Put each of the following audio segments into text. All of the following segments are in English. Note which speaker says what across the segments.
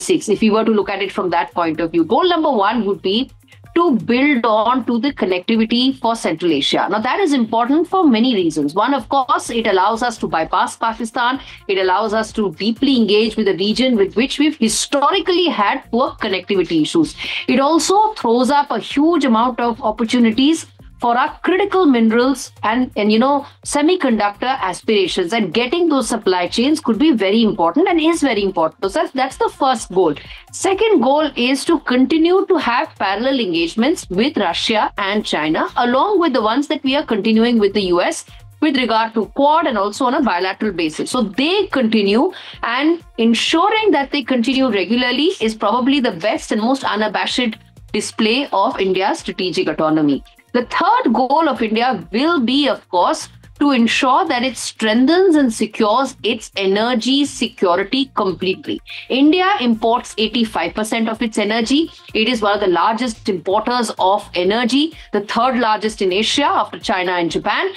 Speaker 1: basics, if we were to look at it from that point of view. Goal number one would be to build on to the connectivity for Central Asia. Now, that is important for many reasons. One, of course, it allows us to bypass Pakistan. It allows us to deeply engage with a region with which we've historically had poor connectivity issues. It also throws up a huge amount of opportunities for our critical minerals and semiconductor aspirations, and getting those supply chains could be very important and is very important. So that's the first goal. Second goal is to continue to have parallel engagements with Russia and China, along with the ones that we are continuing with the US with regard to Quad and also on a bilateral basis. So they continue, and ensuring that they continue regularly is probably the best and most unabashed display of India's strategic autonomy. The third goal of India will be, of course, to ensure that it strengthens and secures its energy security completely. India imports 85% of its energy. It is one of the largest importers of energy, the third largest in Asia after China and Japan.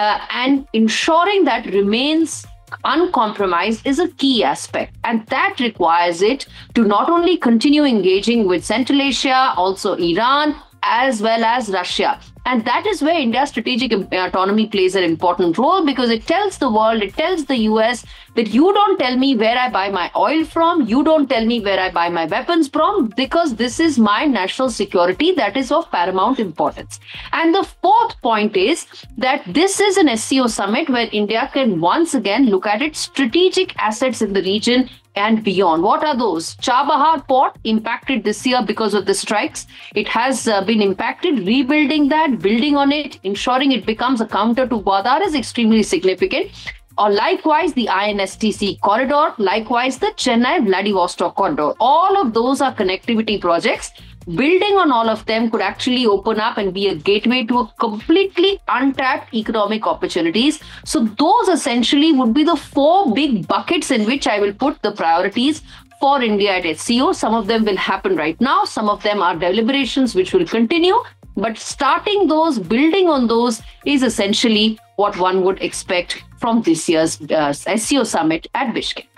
Speaker 1: And ensuring that remains uncompromised is a key aspect, and that requires it to not only continue engaging with Central Asia, also Iran, as well as Russia. And that is where India's strategic autonomy plays an important role, because it tells the world, it tells the US that you don't tell me where I buy my oil from, you don't tell me where I buy my weapons from, because this is my national security that is of paramount importance. And the fourth point is that this is an SCO summit where India can once again look at its strategic assets in the region and beyond. What are those? Chabahar port impacted this year because of the strikes. It has been impacted. Rebuilding that, building on it, ensuring it becomes a counter to Gwadar is extremely significant. Or likewise, the INSTC corridor, likewise the Chennai-Vladivostok corridor. All of those are connectivity projects. Building on all of them could actually open up and be a gateway to a completely untapped economic opportunities. So those essentially would be the four big buckets in which I will put the priorities for India at SCO. Some of them will happen right now. Some of them are deliberations which will continue. But starting those, building on those is essentially what one would expect from this year's SCO summit at Bishkek.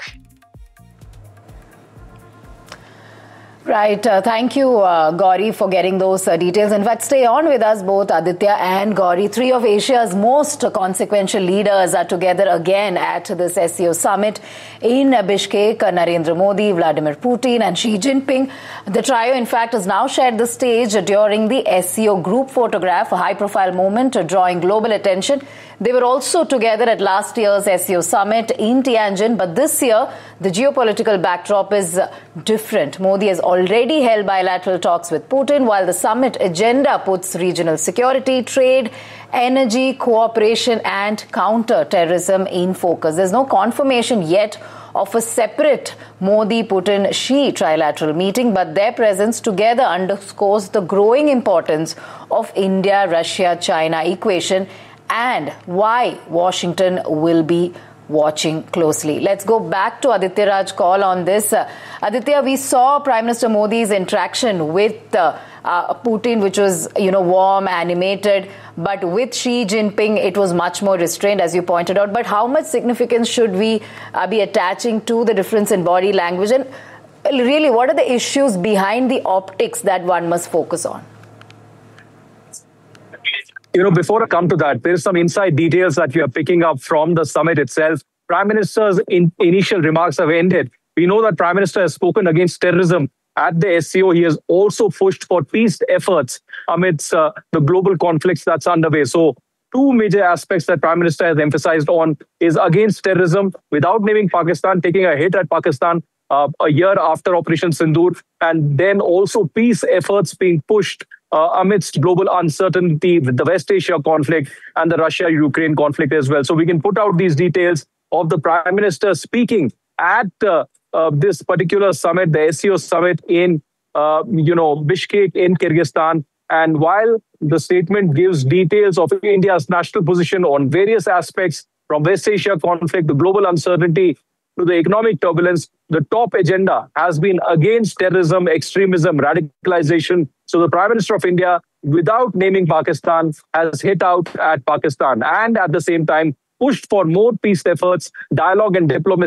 Speaker 2: Right. Thank you, Gauri, for getting those details. In fact, stay on with us, both Aditya and Gauri. Three of Asia's most consequential leaders are together again at this SCO summit in Bishkek. Narendra Modi, Vladimir Putin and Xi Jinping. The trio, in fact, has now shared the stage during the SCO group photograph, a high-profile moment drawing global attention. They were also together at last year's SCO summit in Tianjin, but this year the geopolitical backdrop is different. Modi has already held bilateral talks with Putin, while the summit agenda puts regional security, trade, energy, cooperation and counter-terrorism in focus. There's no confirmation yet of a separate Modi-Putin-Xi trilateral meeting, but their presence together underscores the growing importance of India-Russia-China equation and why Washington will be watching closely. Let's go back to Aditya Raj Kaul on this. Aditya, we saw Prime Minister Modi's interaction with Putin, which was, warm, animated, but with Xi Jinping, it was much more restrained, as you pointed out. But how much significance should we be attaching to the difference in body language? And really, what are the issues behind the optics that one must focus on?
Speaker 3: Before I come to that, there's some inside details that we are picking up from the summit itself. Prime Minister's initial remarks have ended. We know that Prime Minister has spoken against terrorism at the SCO. He has also pushed for peace efforts amidst the global conflicts that's underway. So two major aspects that Prime Minister has emphasized on is against terrorism without naming Pakistan, taking a hit at Pakistan a year after Operation Sindoor, and then also peace efforts being pushed amidst global uncertainty with the West Asia conflict and the Russia-Ukraine conflict as well. So we can put out these details of the Prime Minister speaking at this particular summit, the SCO summit in, Bishkek in Kyrgyzstan. And while the statement gives details of India's national position on various aspects from West Asia conflict, the global uncertainty, to the economic turbulence, the top agenda has been against terrorism, extremism, radicalization. So the Prime Minister of India, without naming Pakistan, has hit out at Pakistan and at the same time pushed for more peace efforts, dialogue and diplomacy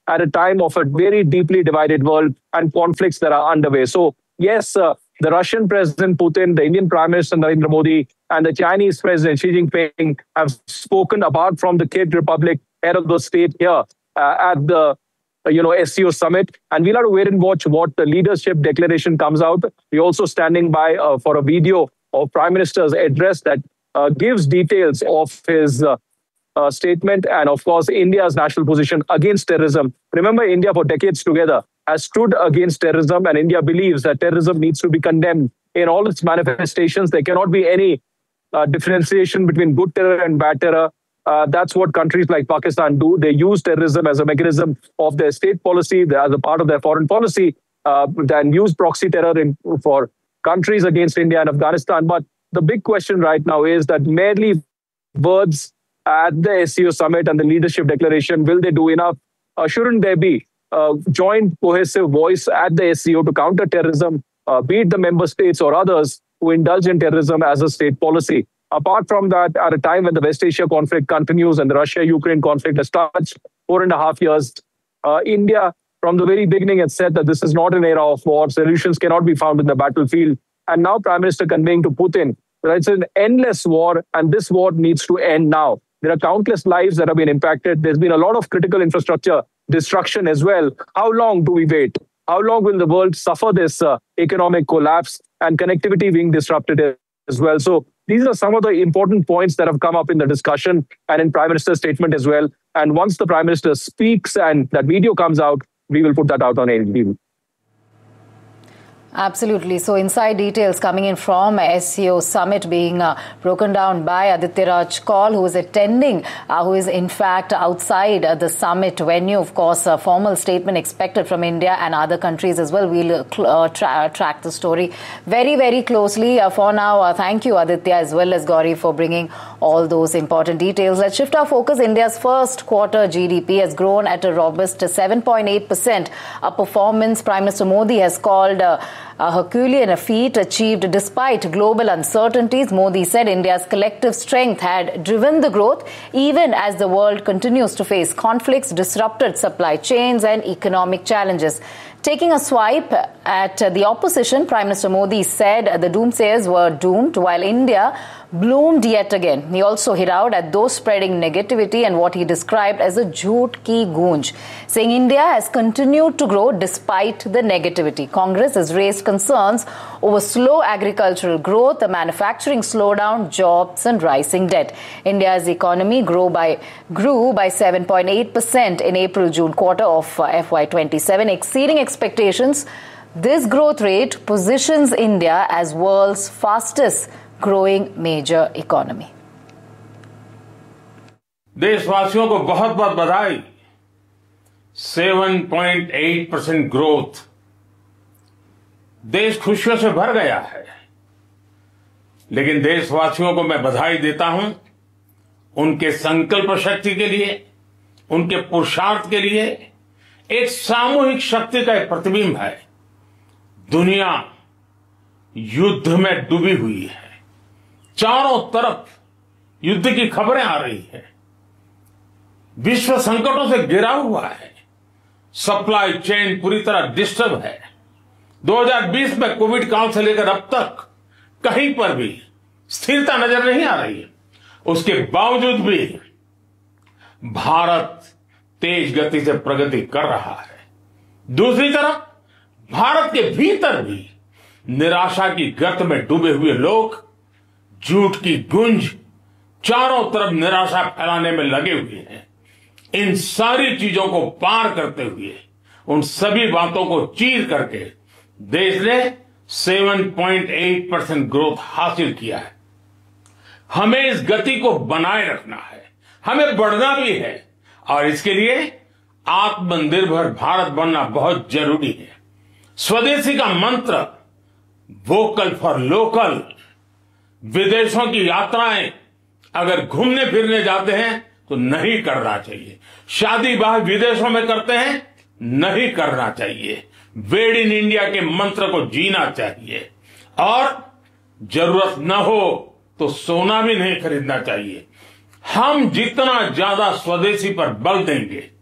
Speaker 3: at a time of a very deeply divided world and conflicts that are underway. So, yes, the Russian President Putin, the Indian Prime Minister Narendra Modi, and the Chinese President Xi Jinping have spoken apart from the Kyrgyz Republic, head of the state here at the SCO summit. And we'll have to wait and watch what the leadership declaration comes out. We're also standing by for a video of Prime Minister's address that gives details of his statement and, of course, India's national position against terrorism. Remember, India for decades together has stood against terrorism, and India believes that terrorism needs to be condemned in all its manifestations. There cannot be any differentiation between good terror and bad terror. That's what countries like Pakistan do. They use terrorism as a mechanism of their state policy, as a part of their foreign policy, and use proxy terror for countries against India and Afghanistan. But the big question right now is that merely words at the SCO summit and the leadership declaration, will they do enough? Shouldn't there be a joint cohesive voice at the SCO to counter terrorism, be it the member states or others who indulge in terrorism as a state policy? Apart from that, at a time when the West Asia conflict continues and the Russia-Ukraine conflict has touched 4.5 years, India, from the very beginning, had said that this is not an era of war. Solutions cannot be found in the battlefield. And now Prime Minister conveying to Putin that it's an endless war, and this war needs to end now. There are countless lives that have been impacted. There's been a lot of critical infrastructure destruction as well. How long do we wait? How long will the world suffer this economic collapse and connectivity being disrupted as well? So these are some of the important points that have come up in the discussion and in Prime Minister's statement as well. And once the Prime Minister speaks and that video comes out, we will put that out on NDTV.
Speaker 2: Absolutely. So inside details coming in from SCO summit being broken down by Aditya Raj Kaul, who is attending, who is in fact outside the summit venue. Of course, a formal statement expected from India and other countries as well. We'll track the story very, very closely. For now, thank you, Aditya, as well as Gauri, for bringing all those important details. Let's shift our focus. India's first quarter GDP has grown at a robust 7.8%. A performance Prime Minister Modi has called a Herculean feat achieved despite global uncertainties. Modi said India's collective strength had driven the growth even as the world continues to face conflicts, disrupted supply chains and economic challenges. Taking a swipe at the opposition, Prime Minister Modi said the doomsayers were doomed while India bloomed yet again. He also hit out at those spreading negativity and what he described as a jhoot ki goonj, saying India has continued to grow despite the negativity. Congress has raised concerns over slow agricultural growth, a manufacturing slowdown, jobs and rising debt. India's economy grew by 7.8% in April-June quarter of FY27, exceeding expectations. This growth rate positions India as world's fastest growing major economy.
Speaker 4: देशवासियों को बहुत बहुत बधाई। 7.8% growth, देश खुशियों से भर गया है। लेकिन देशवासियों को मैं बधाई देता हूं उनके संकल्प शक्ति के लिए, उनके पुरुषार्थ के लिए। एक सामूहिक शक्ति का एक प्रतिबिंब है। दुनिया युद्ध में डूबी हुई है, चारों तरफ युद्ध की खबरें आ रही हैं, विश्व संकटों से घिरा हुआ है, सप्लाई चेन पूरी तरह डिस्टर्ब है। 2020 में कोविड काल से लेकर अब तक कहीं पर भी स्थिरता नजर नहीं आ रही है। उसके बावजूद भी भारत तेज गति से प्रगति कर रहा है। दूसरी तरफ भारत के भीतर भी निराशा की गर्त में डूबे हुए लोग झूठ की गुंज, चारों तरफ निराशा फैलाने में लगे हुए हैं। इन सारी चीजों को पार करते हुए, उन सभी बातों को चीर करके देश ने 7.8% ग्रोथ हासिल किया है। हमें इस गति को बनाए रखना है, हमें बढ़ना भी है और इसके लिए आत्मनिर्भर भारत बनना बहुत जरूरी है। स्वदेशी का मंत्र वोकल फॉर लोकल, विदेशों की यात्राएं अगर घूमने फिरने जाते हैं तो नहीं करना चाहिए। शादी ब्याह विदेशों में करते हैं, नहीं करना चाहिए। मेड इन इंडिया के मंत्र को जीना चाहिए और जरूरत न हो तो सोना भी नहीं खरीदना चाहिए। हम जितना ज्यादा स्वदेशी पर बल देंगे,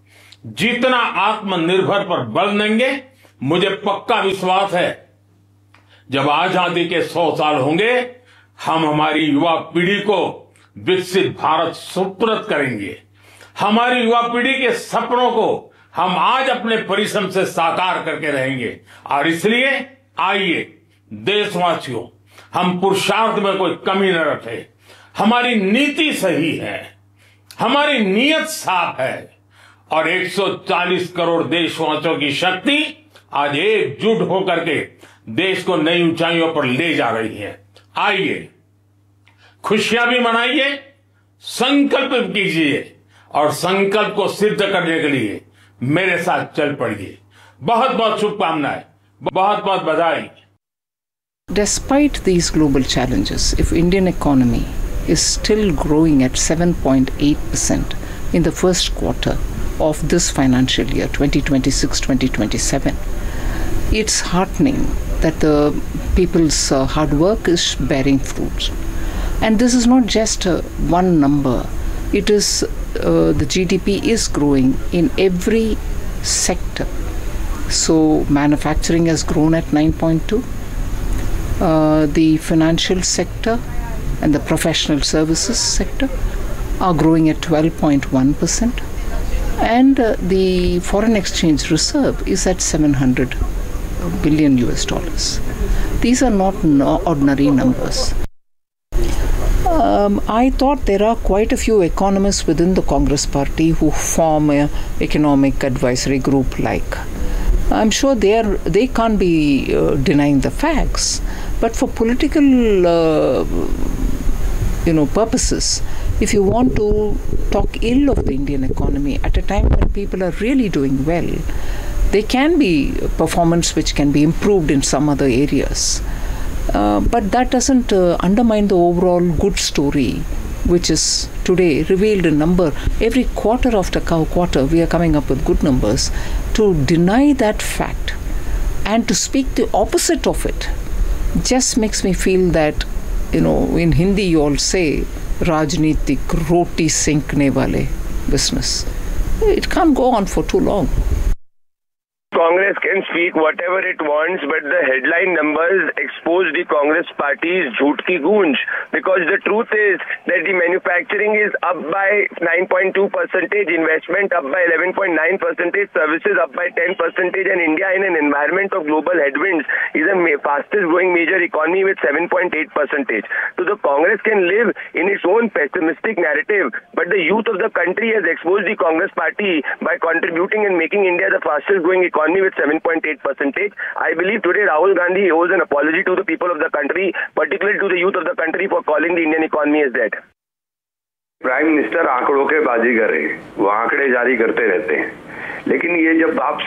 Speaker 4: जितना आत्मनिर्भर पर बल देंगे, मुझे पक्का विश्वास है जब आजादी के 100 साल होंगे, हम हमारी युवा पीढ़ी को विकसित भारत सुपुर्द करेंगे। हमारी युवा पीढ़ी के सपनों को हम आज अपने परिश्रम से साकार करके रहेंगे। और इसलिए आइए देशवासियों, हम पुरुषार्थ में कोई कमी न रखें। हमारी नीति सही है, हमारी नीयत साफ है और 140 करोड़ देशवासियों की शक्ति आज एकजुट होकर के देश को नई ऊंचाइयों पर ले जा रही है। आइए खुशियां भी मनाइए, संकल्प भी कीजिए और संकल्प को सिद्ध करने के लिए मेरे साथ चल पड़िए। बहुत बहुत शुभकामनाएं, बहुत बहुत बधाई।
Speaker 5: Despite these global challenges, if Indian economy is still growing at 7.8% in the first quarter of this financial year, 2026-2027, it's heartening that the people's hard work is bearing fruits. And this is not just one number. It is the GDP is growing in every sector. So manufacturing has grown at 9.2. The financial sector and the professional services sector are growing at 12.1%. And the foreign exchange reserve is at $700 billion. These are not ordinary numbers. I thought there are quite a few economists within the Congress party who form an economic advisory group like. I'm sure they can't be denying the facts, but for political purposes, if you want to talk ill of the Indian economy at a time when people are really doing well, there can be performance which can be improved in some other areas. But that doesn't undermine the overall good story, which is today revealed in number. Every quarter after quarter, we are coming up with good numbers. To deny that fact and to speak the opposite of it just makes me feel that, in Hindi you all say, Rajnitik roti senkne wale business. It can't go on for too long.
Speaker 6: Congress can speak whatever it wants, but the headline numbers expose the Congress party's jhoot ki goonj, because the truth is that the manufacturing is up by 9.2%, investment up by 11.9%, services up by 10%, and India in an environment of global headwinds is the fastest growing major economy with 7.8%. So the Congress can live in its own pessimistic narrative, but the youth of the country has exposed the Congress party by contributing and making India the fastest growing economy with 7.8%. I believe today Rahul Gandhi owes an apology to the people of the country, particularly to the youth of the country, for calling the Indian economy as dead.
Speaker 7: Prime minister आंकड़ों के बाजीगर है, वो आंकड़े जारी करते रहते हैं, लेकिन ये जब आप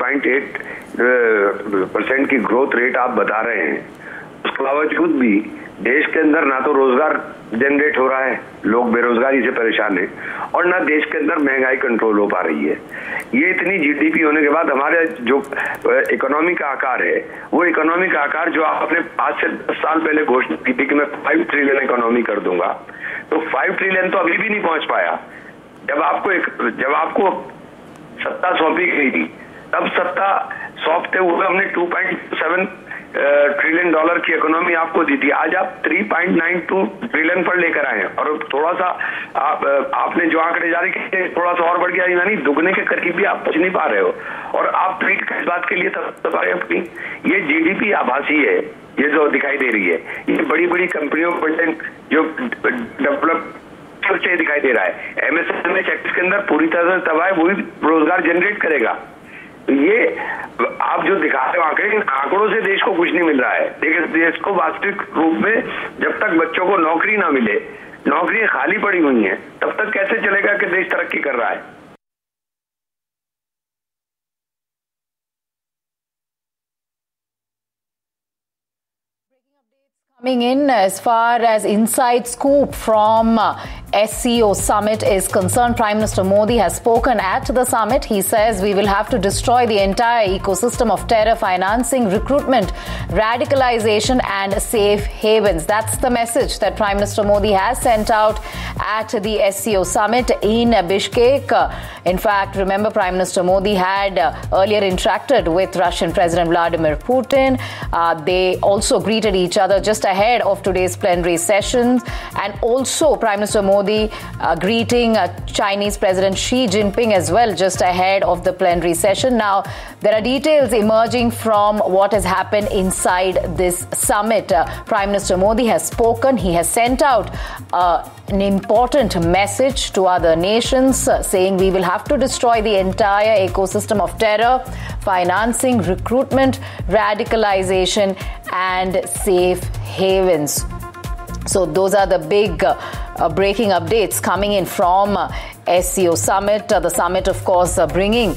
Speaker 7: 7.8% की ग्रोथ रेट आप बता रहे हैं, उसके बावजूद भी देश के अंदर ना तो रोजगार जनरेट हो रहा है, लोग बेरोजगारी से परेशान हैं, और ना देश के अंदर महंगाई कंट्रोल हो पा रही है। ये इतनी जीडीपी होने के बाद हमारे जो इकोनॉमी का आकार है, वो इकोनॉमी का आकार जो आपने आज से 10 साल पहले घोषणा की थी कि मैं 5 ट्रिलियन इकोनॉमी कर दूंगा, तो 5 ट्रिलियन तो अभी भी नहीं पहुंच पाया। जब आपको सत्ता सौंपी गई थी, तब सत्ता सौंपते हुए हमने 2.7 ट्रिलियन डॉलर की इकोनॉमी आपको दी थी। आज आप 3.92 ट्रिलियन पर लेकर आए हैं, और थोड़ा सा आपने जो आंकड़े जारी किए थोड़ा सा और बढ़ गया, यानी दुगने के करीब भी आप पहुंच नहीं पा रहे हो, और आप ट्वीट किस बात के लिए अपनी ये जीडीपी आभासी है, ये जो दिखाई दे रही है, ये बड़ी बड़ी कंपनियों को जो डेवलप से दिखाई दे रहा है। एमएसएमई सेक्टर के अंदर पूरी तरह से तबाह है, वही रोजगार जनरेट करेगा। ये आप जो दिखा रहे हो आंकड़े, इन आंकड़ों से देश को कुछ नहीं मिल रहा है। देखिए, देश को वास्तविक रूप में जब तक बच्चों को नौकरी ना मिले, नौकरियां खाली पड़ी हुई हैं, तब तक कैसे चलेगा कि देश तरक्की कर रहा है।
Speaker 2: Coming in as far as inside scoop from SCO summit is concerned. Prime Minister Modi has spoken at the summit. He says we will have to destroy the entire ecosystem of terror financing, recruitment, radicalization and safe havens. That's the message that Prime Minister Modi has sent out at the SCO summit in Bishkek. In fact, remember, Prime Minister Modi had earlier interacted with Russian President Vladimir Putin. They also greeted each other just ahead of today's plenary session. And also Prime Minister Modi greeting Chinese President Xi Jinping as well just ahead of the plenary session. Now, there are details emerging from what has happened inside this summit. Prime Minister Modi has spoken. He has sent out an important message to other nations saying we will have to destroy the entire ecosystem of terror, financing, recruitment, radicalization and safe havens. So those are the big breaking updates coming in from SCO summit. The summit, of course, bringing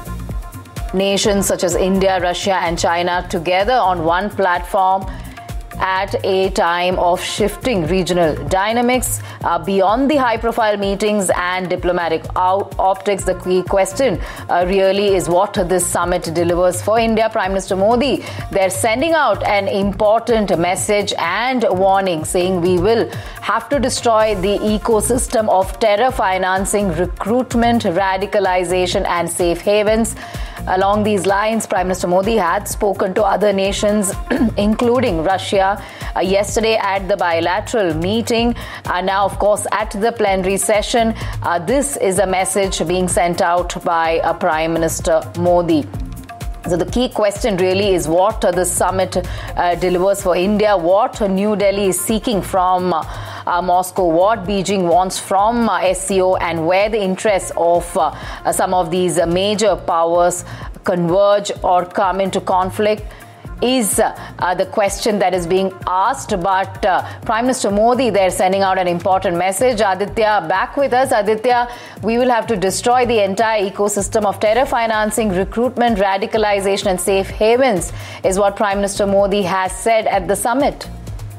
Speaker 2: nations such as India, Russia and China together on one platform at a time of shifting regional dynamics. Beyond the high-profile meetings and diplomatic optics, the key question really is what this summit delivers for India. Prime Minister Modi, they're sending out an important message and warning saying we will have to destroy the ecosystem of terror financing, recruitment, radicalization and safe havens. Along these lines, Prime Minister Modi had spoken to other nations, including Russia, yesterday at the bilateral meeting. Now, of course, at the plenary session, this is a message being sent out by Prime Minister Modi. So the key question really is what the summit delivers for India, what New Delhi is seeking from Moscow, what Beijing wants from SCO, and where the interests of some of these major powers converge or come into conflict is the question that is being asked. But Prime Minister Modi, they're sending out an important message. Aditya, back with us. Aditya, we will have to destroy the entire ecosystem of terror financing, recruitment, radicalization and safe havens is what Prime Minister Modi has said at the summit.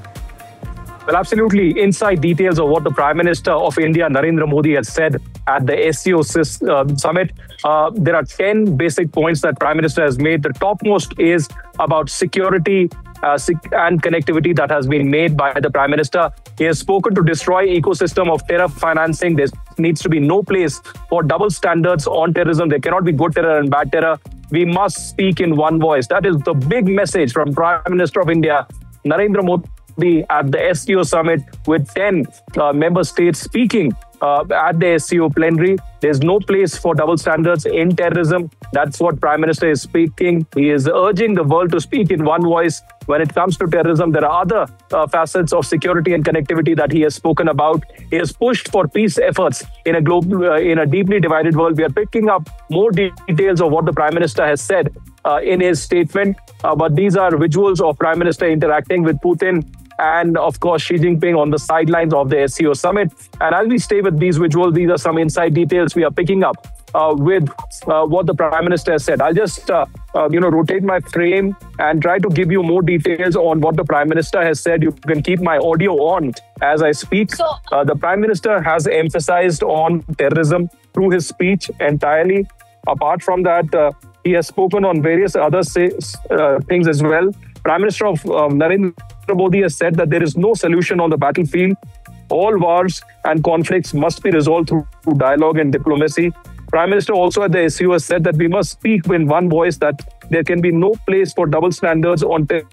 Speaker 3: Well, absolutely. Inside details of what the Prime Minister of India, Narendra Modi, has said at the SCO summit. There are 10 basic points that Prime Minister has made. The topmost is about security and connectivity that has been made by the Prime Minister. He has spoken to destroy ecosystem of terror financing. There needs to be no place for double standards on terrorism. There cannot be good terror and bad terror. We must speak in one voice. That is the big message from Prime Minister of India, Narendra Modi, at the SCO summit with 10 member states speaking at the SCO plenary. There's no place for double standards in terrorism. That's what Prime Minister is speaking. He is urging the world to speak in one voice when it comes to terrorism. There are other facets of security and connectivity that he has spoken about. He has pushed for peace efforts in a deeply divided world. We are picking up more details of what the Prime Minister has said in his statement. But these are visuals of Prime Minister interacting with Putin and, of course, Xi Jinping on the sidelines of the SCO summit. And as we stay with these visuals, these are some inside details we are picking up with what the Prime Minister has said. I'll just, rotate my frame and try to give you more details on what the Prime Minister has said. You can keep my audio on as I speak. The Prime Minister has emphasized on terrorism through his speech entirely. Apart from that, he has spoken on various other things as well. Prime Minister of Narendra Modi has said that there is no solution on the battlefield. All wars and conflicts must be resolved through dialogue and diplomacy. Prime Minister also at the SCO has said that we must speak in one voice, that there can be no place for double standards on terrorism.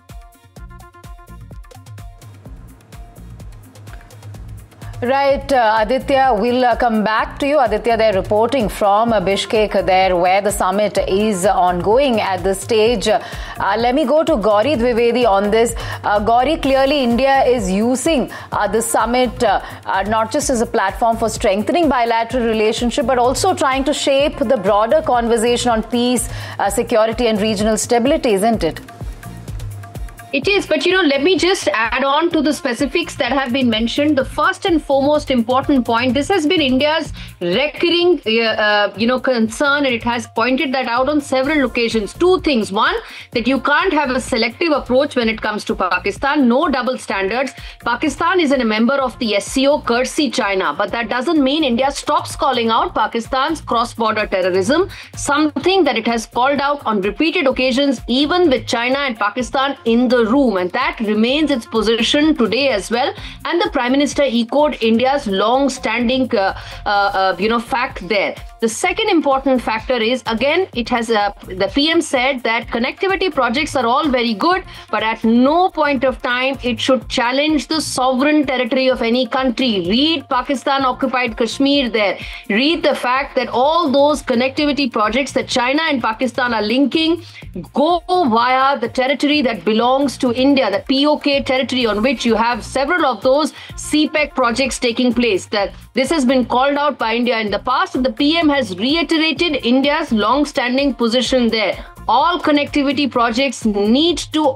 Speaker 2: Right, Aditya, we'll come back to you. Aditya, they're reporting from Bishkek there where the summit is ongoing at this stage. Let me go to Gauri Dwivedi on this. Gauri, clearly India is using the summit not just as a platform for strengthening bilateral relationship, but also trying to shape the broader conversation on peace, security and regional stability, isn't it?
Speaker 1: It is, but let me just add on to the specifics that have been mentioned. The first and foremost important point, this has been India's recurring, concern, and it has pointed that out on several occasions. Two things. One, that you can't have a selective approach when it comes to Pakistan. No double standards. Pakistan is a member of the SCO, courtesy China, but that doesn't mean India stops calling out Pakistan's cross-border terrorism, something that it has called out on repeated occasions, even with China and Pakistan in the room, and that remains its position today as well. And the Prime Minister echoed India's long-standing, fact there. The second important factor is, again, it has the PM said that connectivity projects are all very good, but at no point of time it should challenge the sovereign territory of any country. Read Pakistan-occupied Kashmir there. Read the fact that all those connectivity projects that China and Pakistan are linking go via the territory that belongs to India, the POK territory, on which you have several of those CPEC projects taking place. That this has been called out by India in the past, and the PM has reiterated India's long-standing position there. All connectivity projects need to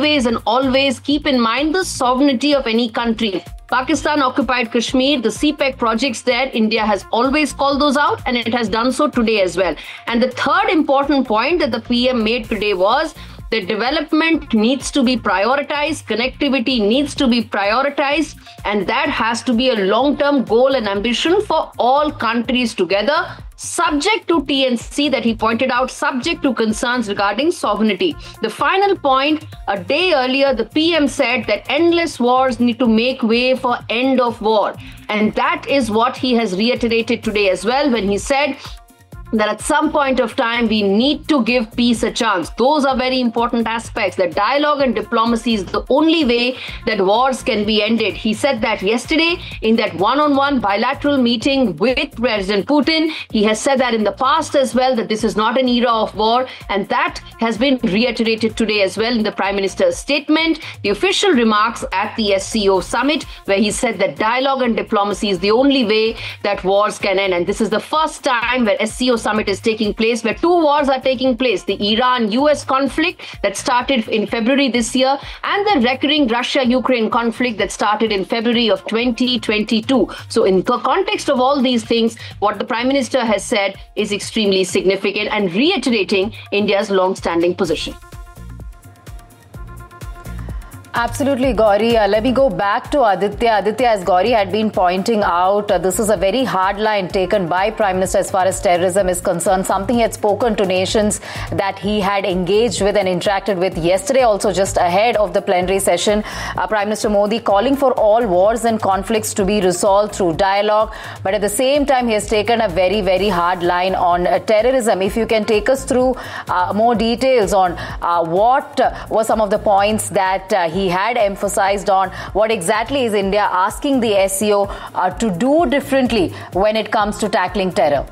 Speaker 1: always keep in mind the sovereignty of any country. Pakistan-occupied Kashmir, the CPEC projects there, India has always called those out, and it has done so today as well. And the third important point that the PM made today was that development needs to be prioritized, connectivity needs to be prioritized, and that has to be a long-term goal and ambition for all countries together, subject to TNC that he pointed out, subject to concerns regarding sovereignty. The final point, a day earlier, the PM said that endless wars need to make way for end of war. And that is what he has reiterated today as well, when he said that at some point of time, we need to give peace a chance. Those are very important aspects. That dialogue and diplomacy is the only way that wars can be ended. He said that yesterday in that one-on-one bilateral meeting with President Putin. He has said that in the past as well, that this is not an era of war. And that has been reiterated today as well in the Prime Minister's statement, the official remarks at the SCO summit, where he said that dialogue and diplomacy is the only way that wars can end. And this is the first time where SCO summit is taking place, where two wars are taking place: the Iran-US conflict that started in February this year, and the recurring Russia-Ukraine conflict that started in February of 2022. So in the context of all these things, what the Prime Minister has said is extremely significant and reiterating India's long-standing position.
Speaker 2: Absolutely, Gauri. Let me go back to Aditya. Aditya, as Gauri had been pointing out, this is a very hard line taken by Prime Minister as far as terrorism is concerned, something he had spoken to nations that he had engaged with and interacted with yesterday, also just ahead of the plenary session. Prime Minister Modi calling for all wars and conflicts to be resolved through dialogue. But at the same time, he has taken a very, very hard line on terrorism. If you can take us through more details on what were some of the points that he had emphasized on, what exactly is India asking the SCO to do differently when it comes to tackling terror?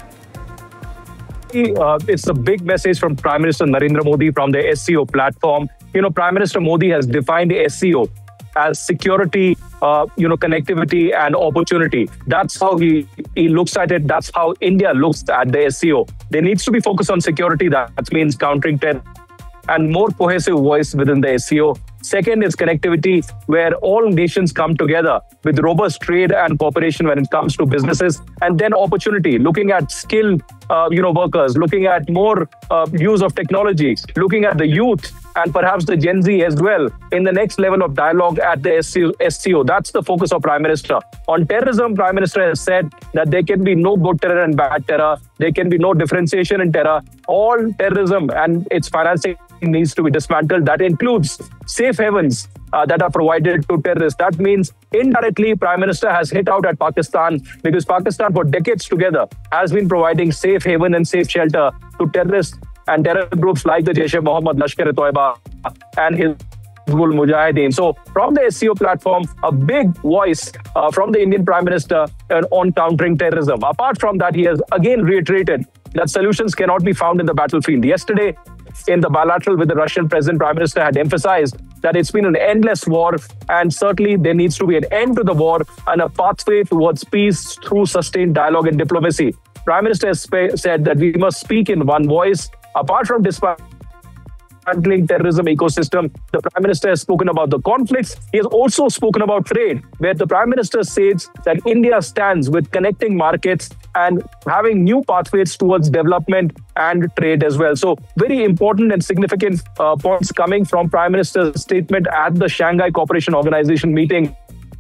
Speaker 3: It's a big message from Prime Minister Narendra Modi from the SCO platform. Prime Minister Modi has defined the SCO as security, connectivity and opportunity. That's how he looks at it. That's how India looks at the SCO. There needs to be focus on security. That means countering terror and more cohesive voice within the SCO. Second is connectivity, where all nations come together with robust trade and cooperation when it comes to businesses. And then opportunity, looking at skilled workers, looking at more use of technology, looking at the youth and perhaps the Gen Z as well in the next level of dialogue at the SCO. That's the focus of Prime Minister. On terrorism, Prime Minister has said that there can be no good terror and bad terror. There can be no differentiation in terror. All terrorism and its financing needs to be dismantled. That includes safe havens that are provided to terrorists. That means indirectly, Prime Minister has hit out at Pakistan, because Pakistan for decades together has been providing safe haven and safe shelter to terrorists and terror groups like the Jaish-e-Mohammed, Lashkar-e-Toiba and Hizbul Mujahideen. So from the SCO platform, a big voice from the Indian Prime Minister on countering terrorism. Apart from that, he has again reiterated that solutions cannot be found in the battlefield. Yesterday, in the bilateral with the Russian President, Prime Minister had emphasized that it's been an endless war, and certainly there needs to be an end to the war and a pathway towards peace through sustained dialogue and diplomacy. Prime Minister has said that we must speak in one voice. Apart from dismantling terrorism ecosystem. The Prime Minister has spoken about the conflicts. He has also spoken about trade, where the Prime Minister says that India stands with connecting markets and having new pathways towards development and trade as well. So very important and significant points coming from Prime Minister's statement at the Shanghai Cooperation Organization meeting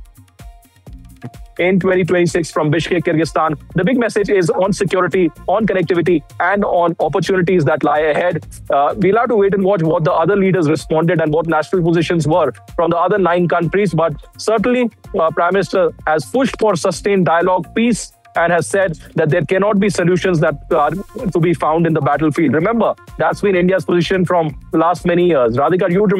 Speaker 3: in 2026 from Bishkek, Kyrgyzstan. The big message is on security, on connectivity, and on opportunities that lie ahead. We'll have to wait and watch what the other leaders responded and what national positions were from the other 9 countries. But certainly, Prime Minister has pushed for sustained dialogue, peace, and has said that there cannot be solutions that are to be found in the battlefield. Remember, that's been India's position from the last many years. Radhika, you would